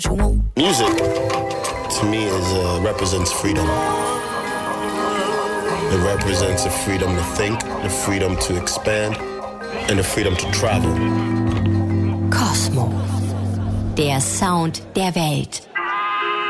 Music, to me, represents freedom. It represents the freedom to think, the freedom to expand, and the freedom to travel. Kosmo. Der Sound der Welt.